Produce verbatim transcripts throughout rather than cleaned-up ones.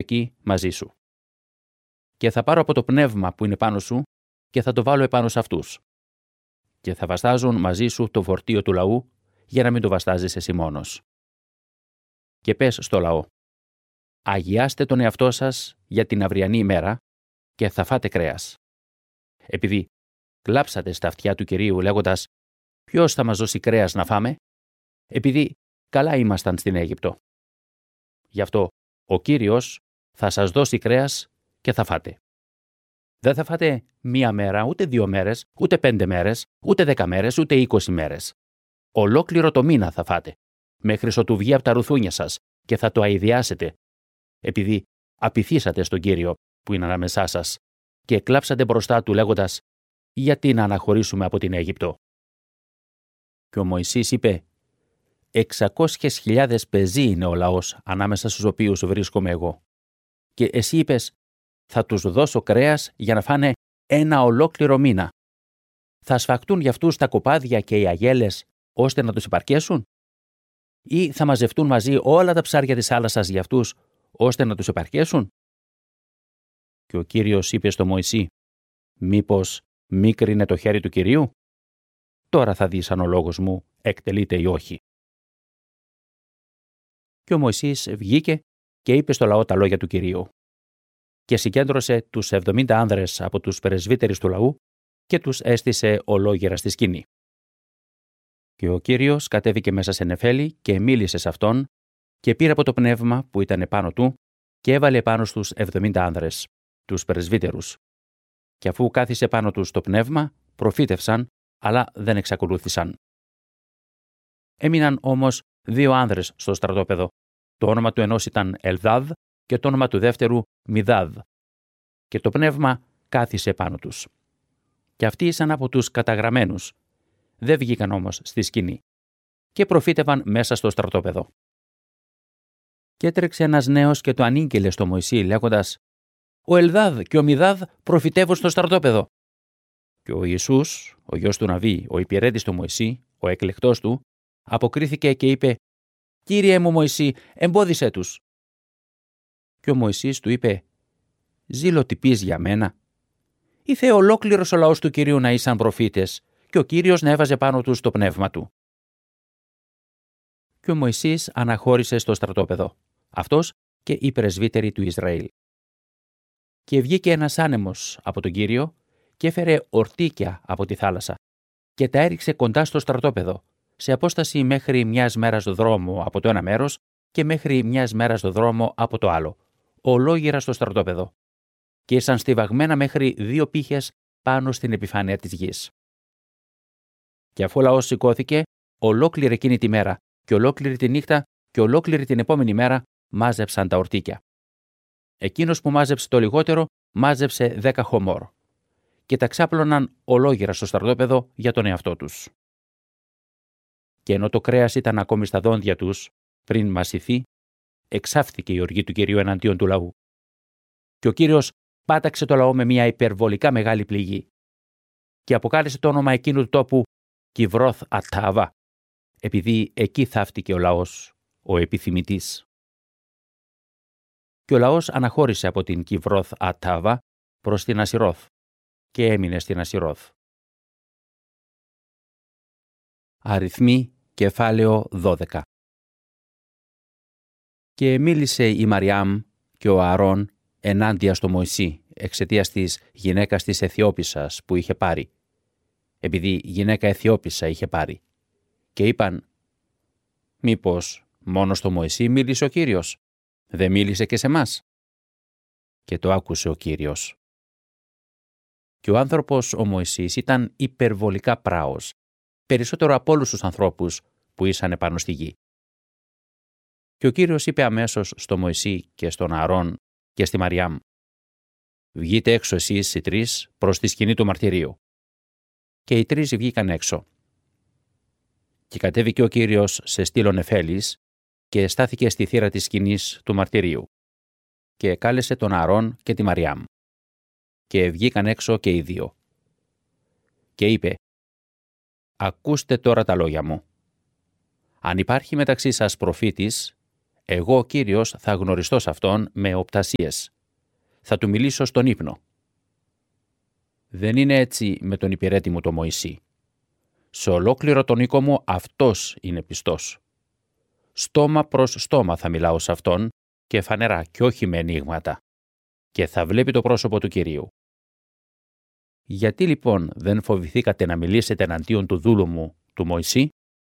εκεί μαζί σου. Και θα πάρω από το πνεύμα που είναι πάνω σου και θα το βάλω επάνω σε αυτούς. Και θα βαστάζουν μαζί σου το φορτίο του λαού για να μην το βαστάζεις εσύ μόνος. Και πες στο λαό: αγιάστε τον εαυτό σας για την αυριανή ημέρα και θα φάτε κρέας. Επειδή κλάψατε στα αυτιά του Κυρίου λέγοντας: ποιος θα μας δώσει κρέας να φάμε? Επειδή καλά ήμασταν στην Αίγυπτο. Γι' αυτό ο Κύριος θα σας δώσει κρέας και θα φάτε. Δεν θα φάτε μία μέρα, ούτε δύο μέρες, ούτε πέντε μέρες, ούτε δέκα μέρες, ούτε είκοσι μέρες. Ολόκληρο το μήνα θα φάτε, μέχρι ότου βγει από τα ρουθούνια σας και θα το αηδιάσετε, επειδή απειθήσατε στον Κύριο που είναι ανάμεσά σας και κλάψατε μπροστά του λέγοντας: γιατί να αναχωρήσουμε από την Αίγυπτο? Και ο Μωυσής είπε: εξακόσιες χιλιάδες πεζοί είναι ο λαός ανάμεσα στους οποίους βρίσκομαι εγώ. Και εσύ είπες: θα τους δώσω κρέας για να φάνε ένα ολόκληρο μήνα. Θα σφαχτούν για αυτούς τα κοπάδια και οι αγέλες ώστε να τους υπαρκέσουν? Ή θα μαζευτούν μαζί όλα τα ψάρια της θάλασσας για αυτούς ώστε να τους υπαρκέσουν? Και ο Κύριος είπε στο Μωυσή: μήπως μίκρινε το χέρι του Κυρίου? Τώρα θα δεις αν ο λόγος μου εκτελείται ή όχι. Και ο Μωυσής βγήκε και είπε στο λαό τα λόγια του Κυρίου. Και συγκέντρωσε τους εβδομήντα άνδρες από τους πρεσβύτερους του λαού και τους έστησε ολόγερα στη σκηνή. Και ο Κύριος κατέβηκε μέσα σε νεφέλη και μίλησε σε αυτόν και πήρε από το πνεύμα που ήταν επάνω του και έβαλε πάνω στους εβδομήντα άνδρες, τους πρεσβύτερους. Και αφού κάθισε πάνω τους το πνεύμα, προφήτευσαν, αλλά δεν εξακολούθησαν. Έμειναν όμως δύο άνδρες στο στρατόπεδο. Το όνομα του ενός ήταν Ελδάδ και το όνομα του δεύτερου Μιδάδ. Και το πνεύμα κάθισε πάνω τους. Και αυτοί ήσαν από τους καταγραμμένους. Δεν βγήκαν όμως στη σκηνή. Και προφήτευαν μέσα στο στρατόπεδο. Και έτρεξε ένας νέος και το ανήγγειλε στο Μωυσή λέγοντας: ο Ελδάδ και ο Μιδάδ προφητεύουν στο στρατόπεδο. Και ο Ιησούς, ο γιος του Ναβί, ο υπηρέτης του Μωυσή, ο εκλεκτός του, αποκρίθηκε και είπε: Κύριε μου Μωυσή, εμπόδισέ τους. Και ο Μωυσής του είπε: ζήλο τι πεις για μένα? Ήθε ολόκληρος ο λαός του Κυρίου να ήσαν προφήτες και ο Κύριος να έβαζε πάνω τους το πνεύμα του. Και ο Μωυσής αναχώρησε στο στρατόπεδο, αυτός και οι πρεσβύτεροι του Ισραήλ. Και βγήκε ένας άνεμος από τον Κύριο και έφερε ορτίκια από τη θάλασσα και τα έριξε κοντά στο στρατόπεδο, σε απόσταση μέχρι μιας μέρας δρόμο από το ένα μέρος και μέχρι μιας μέρας δρόμο από το άλλο, ολόγυρα στο στρατόπεδο, και ήσαν στιβαγμένα μέχρι δύο πύχες πάνω στην επιφάνεια της γης. Και αφού ο λαός σηκώθηκε, ολόκληρη εκείνη τη μέρα και ολόκληρη τη νύχτα και ολόκληρη την επόμενη μέρα μάζεψαν τα ορτίκια. Εκείνος που μάζεψε το λιγότερο μάζεψε δέκα χωμόρ και τα ξάπλωναν ολόγυρα στο στρατόπεδο για τον εαυτό τους. Και ενώ το κρέας ήταν ακόμη στα δόντια τους, πριν μασηθεί, εξάφθηκε η οργή του Κυρίου εναντίον του λαού. Και ο Κύριος πάταξε το λαό με μια υπερβολικά μεγάλη πληγή και αποκάλεσε το όνομα εκείνου του τόπου Κιβρόθ Ατάβα, επειδή εκεί θαύτηκε ο λαός, ο επιθυμητής. Και ο λαός αναχώρησε από την Κιβρόθ Ατάβα προς την Ασιρόθ και έμεινε στην Ασιρόθ. Αριθμοί κεφάλαιο δώδεκα. Και μίλησε η Μαριάμ και ο Ααρών ενάντια στο Μωυσή εξαιτίας της γυναίκας της Αιθιόπισσας που είχε πάρει, επειδή γυναίκα Αιθιόπισσα είχε πάρει. Και είπαν: μήπως μόνο στο Μωυσή μίλησε ο Κύριος, δεν μίλησε και σε μας? Και το άκουσε ο Κύριος. Και ο άνθρωπος ο Μωυσής ήταν υπερβολικά πράος, περισσότερο από όλους τους ανθρώπους που ήσαν επάνω στη γη. Και ο Κύριος είπε αμέσως στο Μωυσή και στον Ααρών και στη Μαριάμ: βγείτε έξω εσείς οι τρεις προς τη σκηνή του μαρτυρίου. Και οι τρεις βγήκαν έξω. Και κατέβηκε ο Κύριος σε στήλο νεφέλης και στάθηκε στη θύρα της σκηνής του μαρτυρίου. Και κάλεσε τον Ααρών και τη Μαριάμ. Και βγήκαν έξω και οι δύο. Και είπε: ακούστε τώρα τα λόγια μου. Αν υπάρχει μεταξύ σας προφήτης, Εγώ ο Κύριος θα γνωριστώ σε αυτόν με οπτασίες. Θα του μιλήσω στον ύπνο. Δεν είναι έτσι με τον υπηρέτη μου το Μωυσή. Σε ολόκληρο τον οίκο μου αυτός είναι πιστός. Στόμα προς στόμα θα μιλάω σε αυτόν και φανερά και όχι με ενίγματα. Και θα βλέπει το πρόσωπο του Κυρίου. Γιατί λοιπόν δεν φοβηθήκατε να μιλήσετε εναντίον του δούλου μου, του Μωυσή?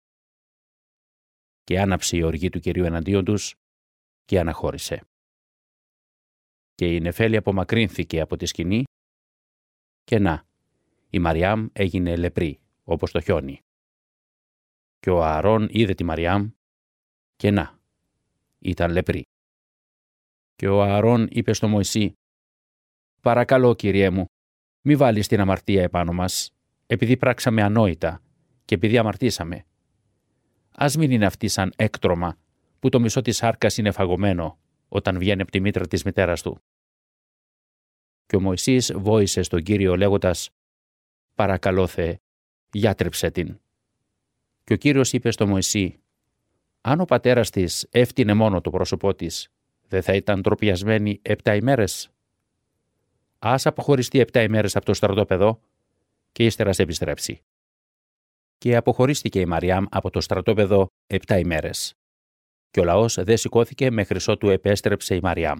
Και άναψε η οργή του Κυρίου εναντίον τους και αναχώρησε. Και η Νεφέλη απομακρύνθηκε από τη σκηνή και να, η Μαριάμ έγινε λεπρή, όπως το χιόνι. Και ο Ααρών είδε τη Μαριάμ και να, ήταν λεπρή. Και ο Ααρών είπε στο Μωυσή: «Παρακαλώ, Κυριέ μου, μη βάλεις την αμαρτία επάνω μας, επειδή πράξαμε ανόητα και επειδή αμαρτήσαμε. Ας μην είναι αυτή σαν έκτρωμα, που το μισό της σάρκας είναι φαγωμένο όταν βγαίνει από τη μήτρα της μητέρας του». Και ο Μωυσής βόησε στον Κύριο λέγοντας: «Παρακαλώ, Θεέ, γιάτρεψε την». Και ο Κύριος είπε στο Μωυσή: «Αν ο πατέρας της έφτιανε μόνο το πρόσωπό της, δεν θα ήταν τροπιασμένη επτά ημέρες? Ας αποχωριστεί επτά ημέρες από το στρατόπεδο και ύστερα σε επιστρέψει». Και αποχωρίστηκε η Μαριάμ από το στρατόπεδο επτά ημέρες. Και ο λαός δεν σηκώθηκε μέχρι ότου επέστρεψε η Μαριάμ.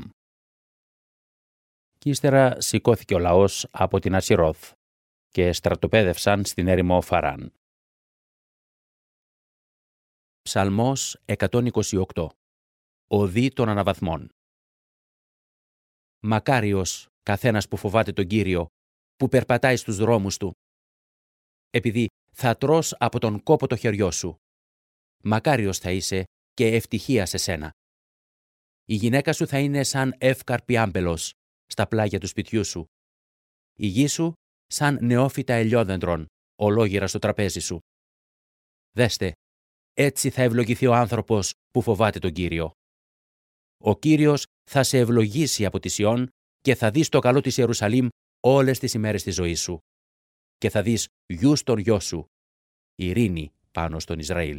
Και ύστερα σηκώθηκε ο λαός από την Ασιρόθ και στρατοπέδευσαν στην έρημο Φαράν. Ψαλμός εκατόν είκοσι οκτώ. Οδή των αναβαθμών. Μακάριος καθένας που φοβάται τον Κύριο, που περπατάει στους δρόμους του, επειδή θα τρως από τον κόπο το χεριό σου. Μακάριος θα είσαι και ευτυχία σε σένα. Η γυναίκα σου θα είναι σαν εύκαρπη άμπελος στα πλάγια του σπιτιού σου. Η γη σου σαν νεόφυτα ελιόδεντρων, ολόγυρα στο τραπέζι σου. Δέστε, έτσι θα ευλογηθεί ο άνθρωπος που φοβάται τον Κύριο. Ο Κύριος θα σε ευλογήσει από τη Σιών και θα δεις το καλό της Ιερουσαλήμ όλες τις ημέρες της ζωής σου. Και θα δεις γιους των γιο σου, ειρήνη πάνω στον Ισραήλ.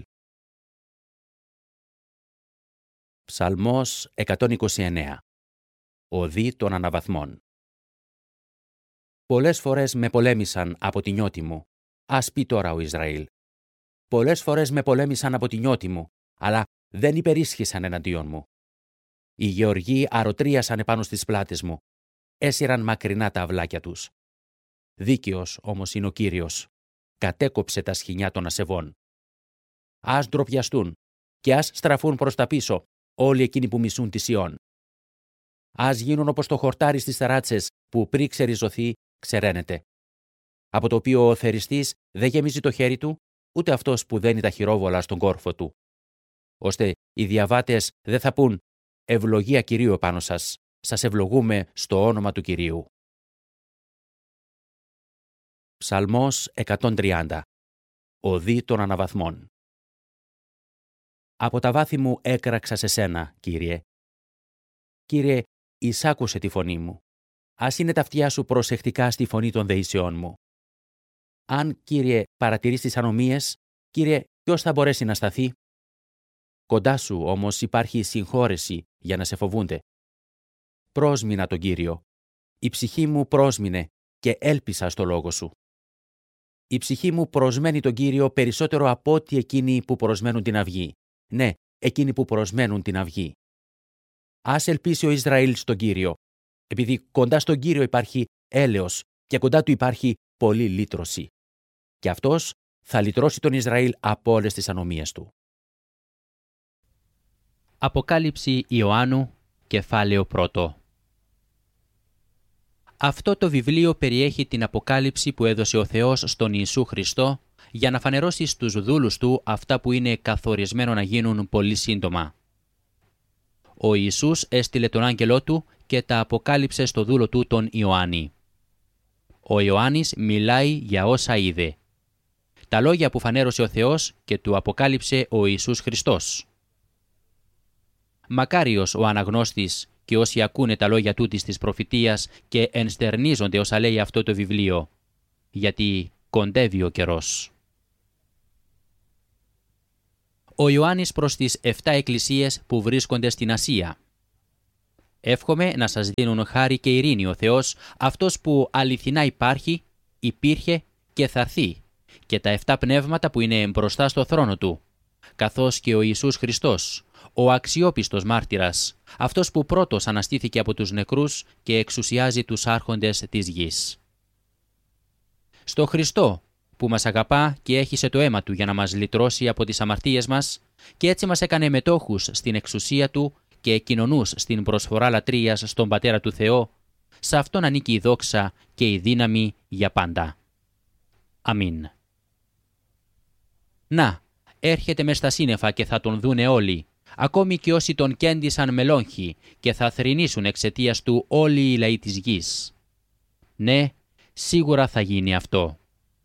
Ψαλμός εκατόν είκοσι εννέα. Οδή των αναβαθμών. Πολλές φορές με πολέμησαν από τη νιώτη μου, ας πει τώρα ο Ισραήλ. Πολλές φορές με πολέμησαν από τη νιώτη μου, αλλά δεν υπερίσχυσαν εναντίον μου. Οι γεωργοί αρωτρίασαν επάνω στις πλάτες μου, έσυραν μακρινά τα αυλάκια τους. Δίκαιος όμως είναι ο Κύριος, κατέκοψε τα σχοινιά των ασεβών. Ας ντροπιαστούν και ας στραφούν προς τα πίσω όλοι εκείνοι που μισούν τη Σιών. Ας γίνουν όπως το χορτάρι στις ταράτσες που πριν ξεριζωθεί ξεραίνεται, από το οποίο ο θεριστής δεν γεμίζει το χέρι του, ούτε αυτός που δένει τα χειρόβολα στον κόρφο του, ώστε οι διαβάτες δεν θα πούν «Ευλογία Κυρίου επάνω σας, σας ευλογούμε στο όνομα του Κυρίου». Ψαλμός εκατόν τριάντα. Οδή των αναβαθμών. Από τα βάθη μου έκραξα σε σένα, Κύριε. Κύριε, εισάκουσε τη φωνή μου. Ας είναι τα αυτιά σου προσεκτικά στη φωνή των δεήσεών μου. Αν, Κύριε, παρατηρείς τις ανομίες, Κύριε, ποιος θα μπορέσει να σταθεί? Κοντά σου όμως υπάρχει συγχώρεση για να σε φοβούνται. Πρόσμινα τον Κύριο. Η ψυχή μου πρόσμινε και έλπισα στο λόγο σου. Η ψυχή μου προσμένει τον Κύριο περισσότερο από ό,τι εκείνοι που προσμένουν την αυγή. Ναι, εκείνοι που προσμένουν την αυγή. Ας ελπίσει ο Ισραήλ στον Κύριο, επειδή κοντά στον Κύριο υπάρχει έλεος και κοντά του υπάρχει πολλή λύτρωση. Και αυτός θα λυτρώσει τον Ισραήλ από όλες τις ανομίες του. Αποκάλυψη Ιωάννου, κεφάλαιο πρώτο. Αυτό το βιβλίο περιέχει την αποκάλυψη που έδωσε ο Θεός στον Ιησού Χριστό για να φανερώσει στους δούλους του αυτά που είναι καθορισμένο να γίνουν πολύ σύντομα. Ο Ιησούς έστειλε τον άγγελό του και τα αποκάλυψε στο δούλο του τον Ιωάννη. Ο Ιωάννης μιλάει για όσα είδε. Τα λόγια που φανέρωσε ο Θεός και του αποκάλυψε ο Ιησούς Χριστός. Μακάριος ο αναγνώστης και όσοι ακούνε τα λόγια τούτης της προφητείας και ενστερνίζονται όσα λέει αυτό το βιβλίο, γιατί κοντεύει ο καιρός. Ο Ιωάννης προς τις εφτά εκκλησίες που βρίσκονται στην Ασία. Εύχομαι να σας δίνουν χάρη και ειρήνη ο Θεός, αυτός που αληθινά υπάρχει, υπήρχε και θα έρθει, και τα εφτά πνεύματα που είναι μπροστά στο θρόνο Του, καθώς και ο Ιησούς Χριστός, ο αξιόπιστος μάρτυρας, αυτός που πρώτος αναστήθηκε από τους νεκρούς και εξουσιάζει τους άρχοντες της γης. Στο Χριστό, που μας αγαπά και έχισε το αίμα Του για να μας λυτρώσει από τις αμαρτίες μας και έτσι μας έκανε μετόχους στην εξουσία Του και κοινωνούς στην προσφορά λατρείας στον Πατέρα του Θεό, σε Αυτόν ανήκει η δόξα και η δύναμη για πάντα. Αμήν. Να, έρχεται μες στα σύννεφα και θα Τον δούνε όλοι, ακόμη και όσοι Τον κέντησαν με λόγχη, και θα θρηνήσουν εξαιτίας Του όλοι οι λαοί της γης. Ναι, σίγουρα θα γίνει αυτό.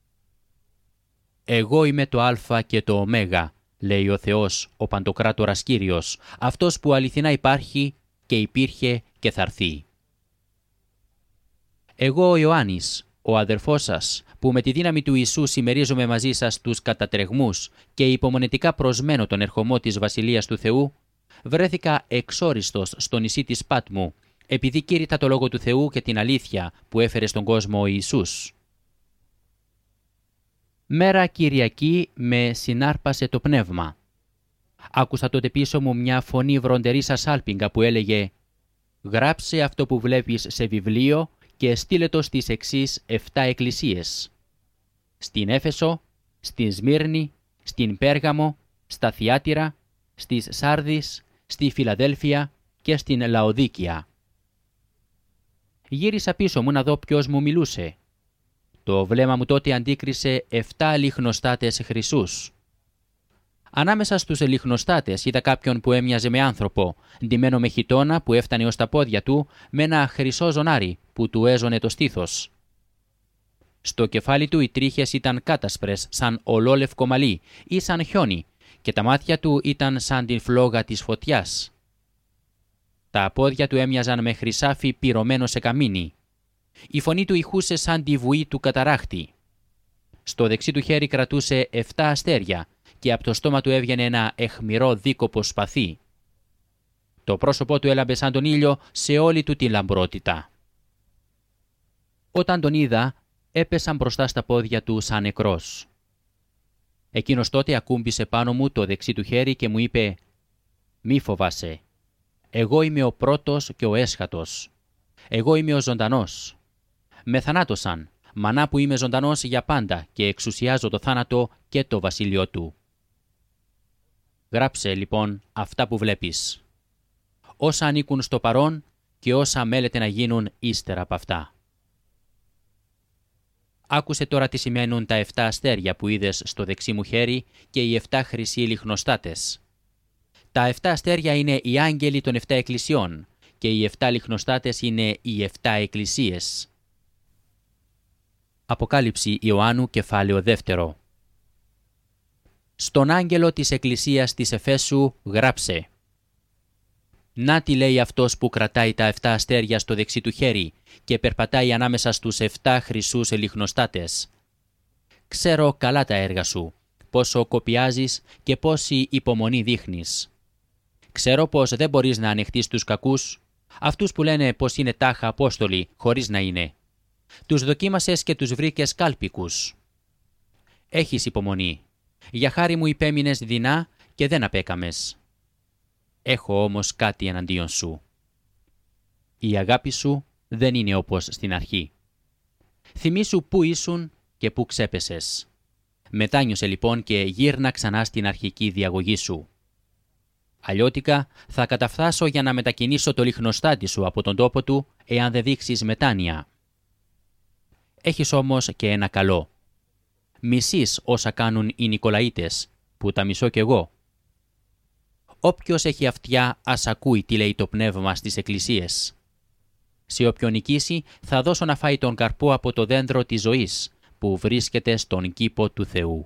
«Εγώ είμαι το Α και το Ω», λέει ο Θεός, ο Παντοκράτορας Κύριος, αυτός που αληθινά υπάρχει και υπήρχε και θα έρθει. Εγώ ο Ιωάννης, ο αδερφός σας, που με τη δύναμη του Ιησού συμμερίζομαι μαζί σας τους κατατρεγμούς και υπομονετικά προσμένω τον ερχομό της Βασιλείας του Θεού, βρέθηκα εξόριστος στο νησί της Πάτμου, επειδή κήρυτα το Λόγο του Θεού και την αλήθεια που έφερε στον κόσμο ο Ιησούς. Μέρα Κυριακή με συνάρπασε το πνεύμα. Άκουσα τότε πίσω μου μια φωνή βροντερή σαν σάλπιγγα που έλεγε «Γράψε αυτό που βλέπεις σε βιβλίο και στείλε το στις εξής εφτά εκκλησίες. Στην Έφεσο, στην Σμύρνη, στην Πέργαμο, στα Θιάτυρα, στις Σάρδης, στη Φιλαδέλφια και στην Λαοδίκια». Γύρισα πίσω μου να δω ποιος μου μιλούσε. Το βλέμμα μου τότε αντίκρισε εφτά λιχνοστάτες χρυσούς. Ανάμεσα στους λιχνοστάτες είδα κάποιον που έμοιαζε με άνθρωπο, ντυμένο με χιτώνα που έφτανε ως τα πόδια του, με ένα χρυσό ζωνάρι που του έζωνε το στήθος. Στο κεφάλι του οι τρίχες ήταν κάτασπρες σαν ολόλευκο μαλλί ή σαν χιόνι, και τα μάτια του ήταν σαν την φλόγα της φωτιάς. Τα πόδια του έμοιαζαν με χρυσάφι πυρωμένο σε καμίνι. Η φωνή του ηχούσε σαν τη βουή του καταράχτη. Στο δεξί του χέρι κρατούσε εφτά αστέρια και από το στόμα του έβγαινε ένα αιχμηρό δίκοπο σπαθί. Το πρόσωπό του έλαμπε σαν τον ήλιο σε όλη του τη λαμπρότητα. Όταν τον είδα, έπεσαν μπροστά στα πόδια του σαν νεκρός. Εκείνος τότε ακούμπησε πάνω μου το δεξί του χέρι και μου είπε «Μη φοβάσαι. Εγώ είμαι ο πρώτος και ο έσχατος. Εγώ είμαι ο ζωντανός. Με θανάτωσαν, μανά που είμαι ζωντανός για πάντα και εξουσιάζω το θάνατο και το βασίλειο του. Γράψε λοιπόν αυτά που βλέπεις. Όσα ανήκουν στο παρόν και όσα μέλεται να γίνουν ύστερα από αυτά. Άκουσε τώρα τι σημαίνουν τα εφτά αστέρια που είδες στο δεξί μου χέρι και οι εφτά χρυσοί λιχνοστάτες. Τα εφτά αστέρια είναι οι άγγελοι των εφτά εκκλησιών και οι εφτά λιχνοστάτες είναι οι εφτά εκκλησίες. Αποκάλυψη Ιωάννου κεφάλαιο δεύτερο. Στον άγγελο της εκκλησίας της Εφέσου γράψε. Να τι λέει αυτός που κρατάει τα εφτά αστέρια στο δεξί του χέρι και περπατάει ανάμεσα στους εφτά χρυσούς λιχνοστάτες. Ξέρω καλά τα έργα σου, πόσο κοπιάζεις και πόση υπομονή δείχνεις. Ξέρω πως δεν μπορείς να ανεχτείς τους κακούς, αυτούς που λένε πως είναι τάχα απόστολοι χωρίς να είναι. Τους δοκίμασες και τους βρήκες κάλπικους. Έχεις υπομονή. Για χάρη μου υπέμεινες δεινά και δεν απέκαμες. Έχω όμως κάτι εναντίον σου. Η αγάπη σου δεν είναι όπως στην αρχή. Θυμήσου πού ήσουν και πού ξέπεσες. Μετάνιωσε λοιπόν και γύρνα ξανά στην αρχική διαγωγή σου. Αλλιώτικα θα καταφθάσω για να μετακινήσω το λιχνοστάτη σου από τον τόπο του, εάν δεν δείξεις μετάνοια. Έχεις όμως και ένα καλό. Μισείς όσα κάνουν οι Νικολαίτες, που τα μισώ κι εγώ. Όποιος έχει αυτιά ας ακούει τι λέει το πνεύμα στις εκκλησίες. Σε όποιον νικήσει θα δώσω να φάει τον καρπό από το δέντρο της ζωής, που βρίσκεται στον κήπο του Θεού.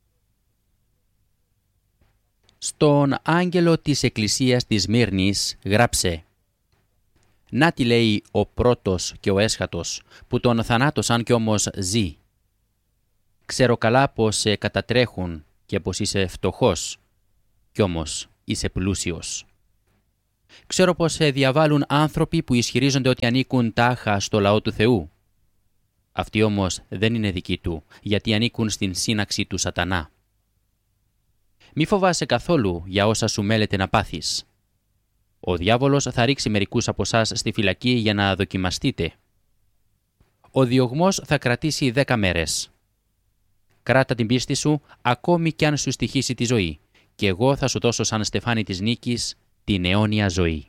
Στον άγγελο της εκκλησίας της Σμύρνης γράψε. Να τι λέει ο πρώτος και ο έσχατος, που τον θανάτωσαν κι όμως ζει. Ξέρω καλά πως σε κατατρέχουν και πως είσαι φτωχός. κι όμως είσαι πλούσιος. Ξέρω πως σε διαβάλλουν άνθρωποι που ισχυρίζονται ότι ανήκουν τάχα στο λαό του Θεού. Αυτοί όμως δεν είναι δικοί του, γιατί ανήκουν στην σύναξη του Σατανά. Μη φοβάσαι καθόλου για όσα σου μέλεται να πάθεις. Ο διάβολος θα ρίξει μερικούς από εσάς στη φυλακή για να δοκιμαστείτε. Ο διωγμός θα κρατήσει δέκα μέρες. Κράτα την πίστη σου ακόμη κι αν σου στοιχήσει τη ζωή, και εγώ θα σου δώσω σαν στεφάνι της νίκης την αιώνια ζωή.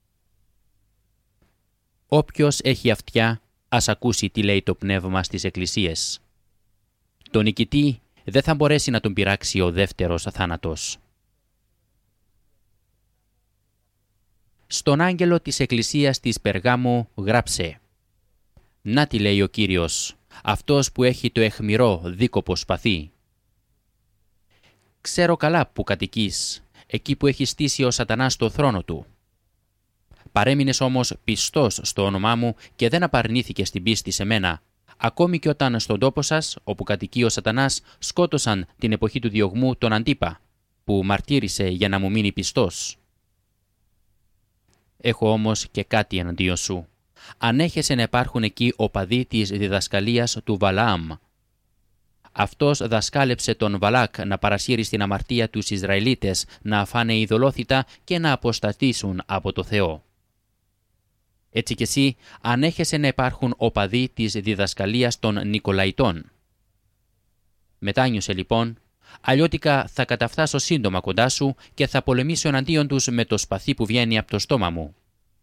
Όποιος έχει αυτιά, ας ακούσει τι λέει το πνεύμα στις εκκλησίες. Το νικητή δεν θα μπορέσει να τον πειράξει ο δεύτερος θάνατος. Στον άγγελο της εκκλησίας της Περγάμου γράψε: «Να τι λέει ο Κύριος, αυτός που έχει το αιχμηρό δίκοπο σπαθί. Ξέρω καλά που κατοικείς, εκεί που έχει στήσει ο Σατανάς το θρόνο του. Παρέμεινες όμως πιστός στο όνομά μου και δεν απαρνήθηκες την πίστη σε μένα, ακόμη και όταν στον τόπο σας, όπου κατοικεί ο Σατανάς, σκότωσαν την εποχή του διωγμού τον Αντίπα, που μαρτύρησε για να μου μείνει πιστός. Έχω όμως και κάτι εναντίον σου. Ανέχεσαι να υπάρχουν εκεί οπαδοί της διδασκαλίας του Βαλαάμ. Αυτός δασκάλεψε τον Βαλάκ να παρασύρει στην αμαρτία τους Ισραηλίτες, να φάνε ειδωλόθητα και να αποστατήσουν από το Θεό. Έτσι κι εσύ ανέχεσαι να υπάρχουν οπαδοί της διδασκαλίας των Νικολαϊτών. Μετάνιωσε λοιπόν, αλλιώτικα θα καταφτάσω σύντομα κοντά σου και θα πολεμήσω εναντίον τους με το σπαθί που βγαίνει από το στόμα μου.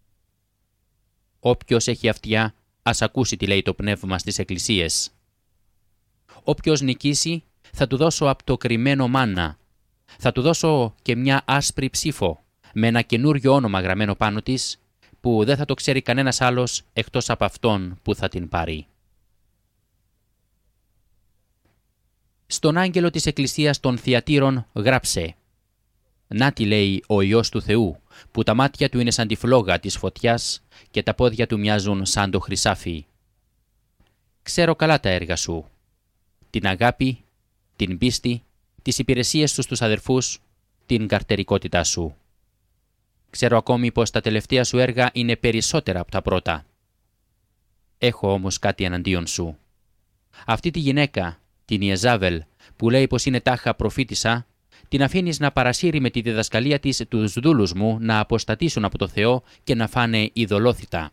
Όποιος έχει αυτιά, ας ακούσει τι λέει το πνεύμα στις εκκλησίες. Όποιος νικήσει, θα του δώσω από το κρυμμένο μάννα. Θα του δώσω και μια άσπρη ψήφο, με ένα καινούριο όνομα γραμμένο πάνω της, που δεν θα το ξέρει κανένας άλλος εκτός από αυτόν που θα την πάρει». Στον άγγελο της εκκλησίας των Θυατήρων γράψε: «Να τι λέει ο Υιός του Θεού, που τα μάτια του είναι σαν τη φλόγα της φωτιάς και τα πόδια του μοιάζουν σαν το χρυσάφι. Ξέρω καλά τα έργα σου, την αγάπη, την πίστη, τις υπηρεσίες σου στους αδερφούς, την καρτερικότητά σου. Ξέρω ακόμη πως τα τελευταία σου έργα είναι περισσότερα από τα πρώτα. Έχω όμως κάτι εναντίον σου. Αυτή τη γυναίκα, την Ιεζάβελ, που λέει πως είναι τάχα προφήτισσα, την αφήνεις να παρασύρει με τη διδασκαλία της τους δούλους μου να αποστατήσουν από το Θεό και να φάνε ειδωλόθητα.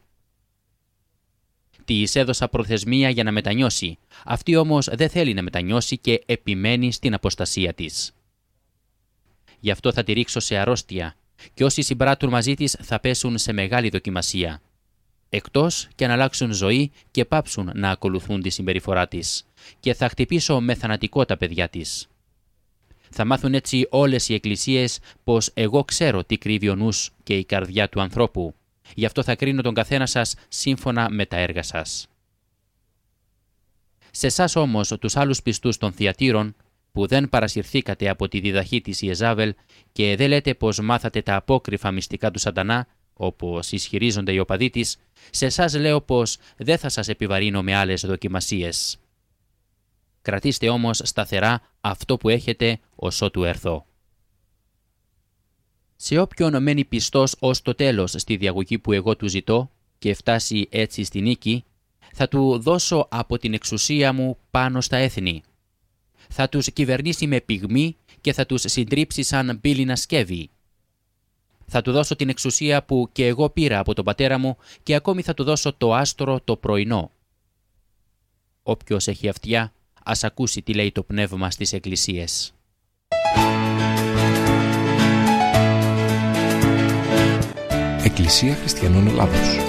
Της έδωσα προθεσμία για να μετανιώσει, αυτή όμως δεν θέλει να μετανιώσει και επιμένει στην αποστασία της. Γι' αυτό θα τη ρίξω σε αρρώστια και όσοι συμπράττουν μαζί της θα πέσουν σε μεγάλη δοκιμασία, εκτός και να αλλάξουν ζωή και πάψουν να ακολουθούν τη συμπεριφορά της, και θα χτυπήσω με θανατικό τα παιδιά της. Θα μάθουν έτσι όλες οι εκκλησίες πως εγώ ξέρω τι κρύβει ο νους και η καρδιά του ανθρώπου. Γι' αυτό θα κρίνω τον καθένα σας σύμφωνα με τα έργα σας. Σε εσάς όμως, τους άλλους πιστούς των Θυατήρων, που δεν παρασυρθήκατε από τη διδαχή της Ιεζάβελ και δεν λέτε πως μάθατε τα απόκρυφα μυστικά του Σατανά, όπως ισχυρίζονται οι οπαδοί της, σε εσάς λέω πως δεν θα σας επιβαρύνω με άλλες δοκιμασίες. Κρατήστε όμως σταθερά αυτό που έχετε ως ότου έρθω. Σε όποιον μένει πιστός ως το τέλος στη διαγωγή που εγώ του ζητώ και φτάσει έτσι στη νίκη, θα του δώσω από την εξουσία μου πάνω στα έθνη. Θα τους κυβερνήσει με πυγμή και θα τους συντρίψει σαν πύληνα σκεύη. Θα του δώσω την εξουσία που και εγώ πήρα από τον πατέρα μου και ακόμη θα του δώσω το άστρο το πρωινό. Όποιος έχει αυτιά, ας ακούσει τι λέει το πνεύμα στις εκκλησίες». Εκκλησία Χριστιανών Ελλάδος.